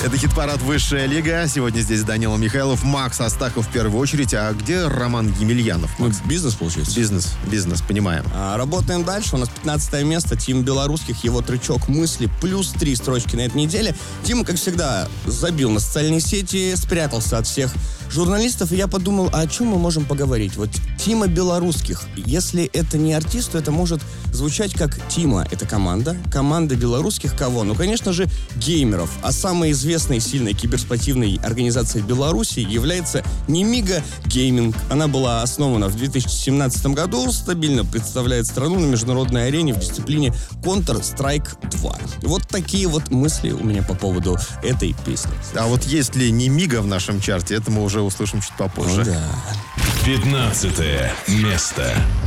Это хит-парад «Высшая лига». Сегодня здесь Данила Михайлов, Макс Астахов в первую очередь. А где Роман Емельянов? Бизнес, получается. Бизнес, понимаем. Работаем дальше. У нас 15 место. Тим Белорусских, его трючок «Мысли». Плюс 3 строчки на этой неделе. Тима, как всегда, забил на социальные сети, спрятался от всех журналистов. И я подумал, а о чем мы можем поговорить? Вот Тима Белорусских. Если это не артист, то это может звучать как Тима. Это команда. Команда белорусских кого? Ну, конечно же, геймеров. А самой известной и сильной киберспортивной организацией Беларуси является Немига Гейминг. Она была основана в 2017 году, стабильно представляет страну на международной арене в дисциплине Counter-Strike 2. Вот такие вот мысли у меня по поводу этой песни. А вот есть ли Немига в нашем чарте, это мы уже услышим чуть попозже. Да. 15 место.